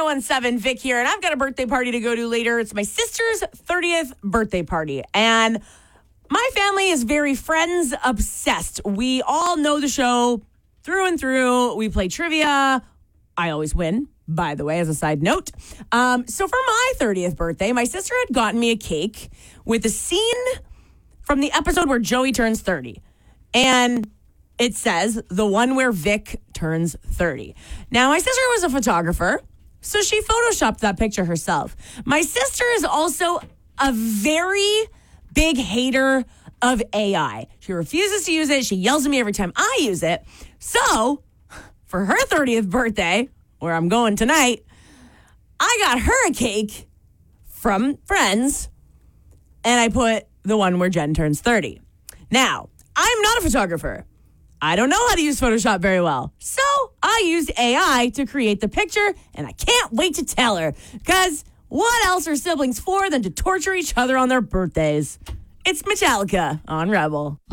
1017, Vic here, and I've got a birthday party to go to later. It's my sister's 30th birthday party, and my family is very Friends obsessed. We all know the show through and through. We play trivia. I always win, by the way, as a side note. So for my 30th birthday, my sister had gotten me a cake with a scene from the episode where Joey turns 30. And it says, the one where Vic turns 30. Now, my sister was a photographer, so she photoshopped that picture herself. My sister is also a very big hater of AI. She refuses to use it. She yells at me every time I use it. So, for her 30th birthday, where I'm going tonight, I got her a cake from Friends, and I put the one where Jen turns 30. Now, I'm not a photographer. I don't know how to use Photoshop very well. So I used AI to create the picture, and I can't wait to tell her. Because what else are siblings for than to torture each other on their birthdays? It's Metallica on Rebel.